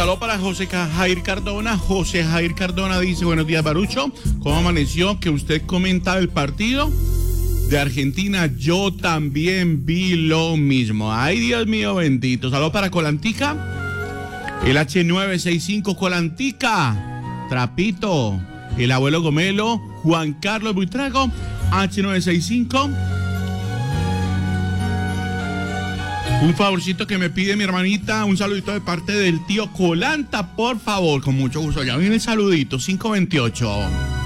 Saludos para José Jair Cardona. José Jair Cardona dice, buenos días, Barucho. ¿Cómo amaneció? Que usted comentaba el partido de Argentina. Yo también vi lo mismo. Ay, Dios mío bendito. Saludos para Colantica. El H965 Colantica. Trapito. El abuelo Gomelo. Juan Carlos Buitrago. H965. Un favorcito que me pide mi hermanita, un saludito de parte del tío Colanta, por favor, con mucho gusto. Ya viene el saludito, 528.